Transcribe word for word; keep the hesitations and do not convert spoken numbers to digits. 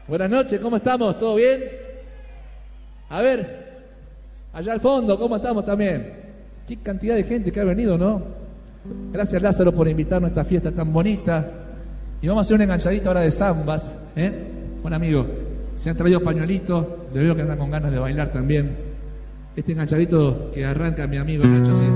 Buenas noches, ¿cómo estamos? ¿Todo bien? A ver, allá al fondo, ¿cómo estamos también? Qué cantidad de gente que ha venido, ¿no? Gracias, Lázaro, por invitarnos a esta fiesta tan bonita. Y vamos a hacer un enganchadito ahora de zambas, ¿eh? Buen amigo, se han traído pañuelitos, le veo que andan con ganas de bailar también. Este enganchadito que arranca mi amigo Nacho, así.